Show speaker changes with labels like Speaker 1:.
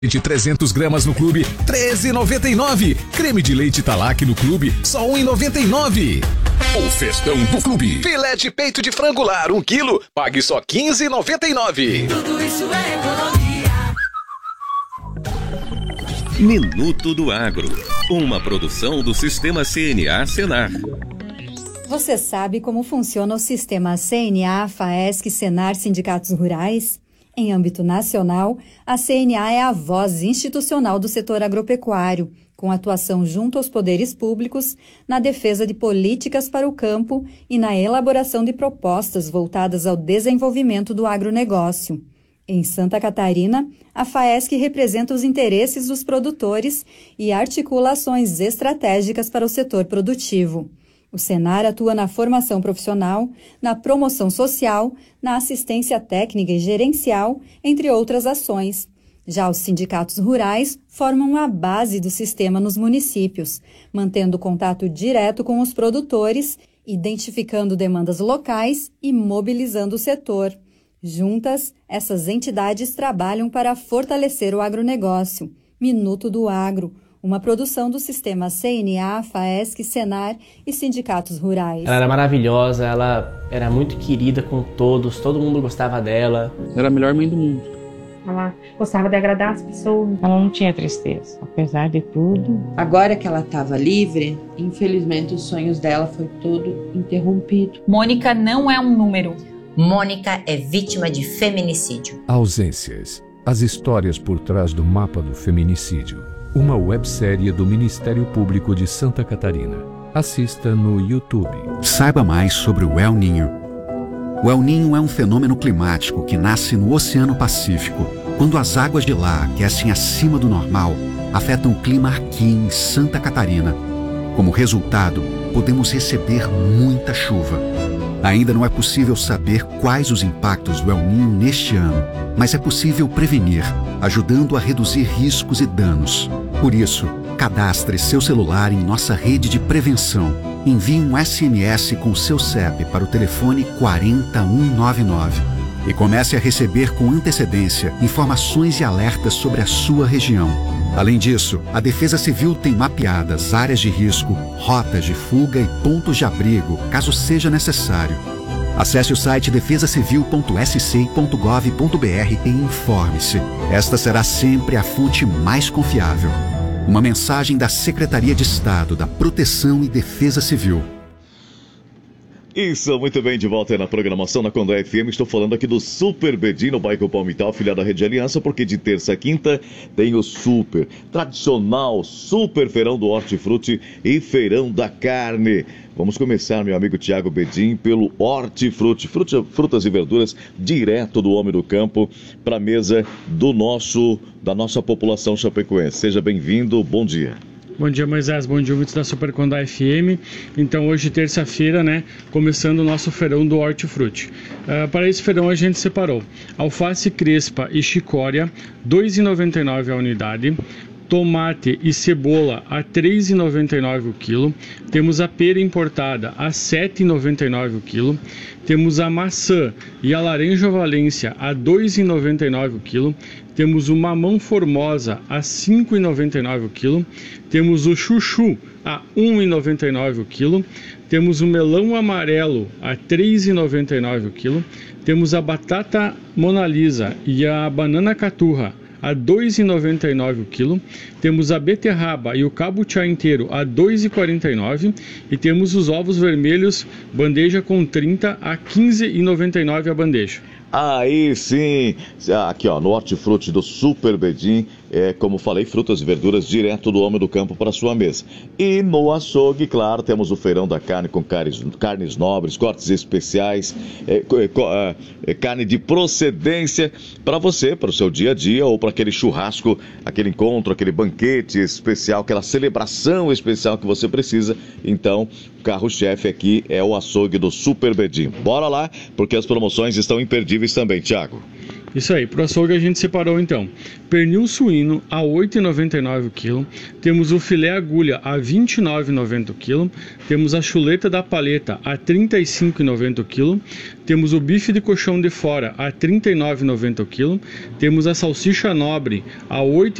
Speaker 1: De 300 gramas no clube, R$13,99. Creme de leite Talac no clube, só R$1,99. O festão do clube. Filé de peito de frango lar, 1 quilo, pague só R$15,99.
Speaker 2: Tudo isso é economia.
Speaker 3: Minuto do Agro, uma produção do Sistema CNA Senar.
Speaker 4: Você sabe como funciona o sistema CNA, FAESC, Senar, Sindicatos Rurais? Em âmbito nacional, a CNA é a voz institucional do setor agropecuário, com atuação junto aos poderes públicos, na defesa de políticas para o campo e na elaboração de propostas voltadas ao desenvolvimento do agronegócio. Em Santa Catarina, a FAESC representa os interesses dos produtores e articula ações estratégicas para o setor produtivo. O Senar atua na formação profissional, na promoção social, na assistência técnica e gerencial, entre outras ações. Já os sindicatos rurais formam a base do sistema nos municípios, mantendo contato direto com os produtores, identificando demandas locais e mobilizando o setor. Juntas, essas entidades trabalham para fortalecer o agronegócio. Minuto do Agro, uma produção do sistema CNA, FAESC, Senar e sindicatos rurais.
Speaker 5: Ela era maravilhosa, ela era muito querida com todos, todo mundo gostava dela.
Speaker 6: Era a melhor mãe do mundo.
Speaker 7: Ela gostava de agradar as pessoas.
Speaker 8: Ela não tinha tristeza, apesar de tudo.
Speaker 9: Agora que ela estava livre, infelizmente os sonhos dela foi todo interrompido.
Speaker 10: Mônica não é um número.
Speaker 11: Mônica é vítima de feminicídio.
Speaker 12: Ausências. As histórias por trás do mapa do feminicídio. Uma websérie do Ministério Público de Santa Catarina. Assista no YouTube.
Speaker 13: Saiba mais sobre o El Niño. O El Niño é um fenômeno climático que nasce no Oceano Pacífico. Quando as águas de lá aquecem acima do normal, afetam o clima aqui em Santa Catarina. Como resultado, podemos receber muita chuva. Ainda não é possível saber quais os impactos do El Niño neste ano, mas é possível prevenir, ajudando a reduzir riscos e danos. Por isso, cadastre seu celular em nossa rede de prevenção. Envie um SMS com seu CEP para o telefone 40199 e comece a receber com antecedência informações e alertas sobre a sua região. Além disso, a Defesa Civil tem mapeadas áreas de risco, rotas de fuga e pontos de abrigo, caso seja necessário. Acesse o site defesacivil.sc.gov.br e informe-se. Esta será sempre a fonte mais confiável. Uma mensagem da Secretaria de Estado da Proteção e Defesa Civil.
Speaker 14: Isso, muito bem, de volta aí na programação na Condé FM. Estou falando aqui do Super Bedim no bairro Palmital, filiado da Rede Aliança, porque de terça a quinta tem o super tradicional super feirão do Hortifruti e feirão da carne. Vamos começar, meu amigo Tiago Bedim, pelo Hortifruti, frutas e verduras direto do homem do campo para a mesa da nossa população chapecoense. Seja bem-vindo, bom dia.
Speaker 15: Bom dia, Moisés. Bom dia, ouvintes da Super Condá FM. Então, hoje, terça-feira, começando o nosso feirão do Hortifruti. Para esse feirão, a gente separou alface crespa e chicória, R$ 2,99 a unidade. Tomate e cebola a R$ 3,99 o quilo. Temos a pera importada a R$ 7,99 o quilo. Temos a maçã e a laranja Valência a R$ 2,99 o quilo. Temos o mamão formosa a R$ 5,99 o quilo. Temos o chuchu a R$ 1,99 o quilo. Temos o melão amarelo a R$ 3,99 o quilo. Temos a batata Mona Lisa e a banana caturra a R$ 2,99 o quilo. Temos a beterraba e o cabuchá inteiro a R$ 2,49. E temos os ovos vermelhos, bandeja com 30 a R$ 15,99 a bandeja.
Speaker 14: Aí sim, aqui ó, no Hortifruti do Super Bedim, como falei, frutas e verduras direto do homem do campo para sua mesa. E no açougue, claro, temos o feirão da carne com carnes nobres, cortes especiais, carne de procedência para você, para o seu dia a dia ou para aquele churrasco, aquele encontro, aquele banquete especial, aquela celebração especial que você precisa. Então, o carro-chefe aqui é o açougue do Super Bedim. Bora lá, porque as promoções estão imperdíveis também, Thiago.
Speaker 15: Isso aí, pro açougue a gente separou então pernil suíno a R$ 8,99 o quilo, temos o filé agulha a R$ 29,90 o quilo, temos a chuleta da paleta a R$ 35,90 o quilo, temos o bife de colchão de fora a R$ 39,90 o quilo, temos a salsicha nobre a R$